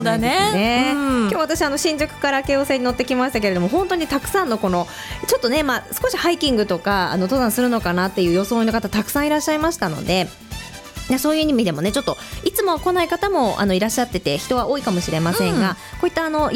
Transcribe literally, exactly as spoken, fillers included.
だね、 ね、 うん、 今日私あの新宿から京王線に乗ってきましたけれども、本当にたくさんのこのちょっとね、まあ、少しハイキングとかあの登山するのかなっていう装いの方たくさんいらっしゃいましたので、そういう意味でもね、ちょっといつもは来ない方もあのいらっしゃってて人は多いかもしれませんが、うん、こういったあの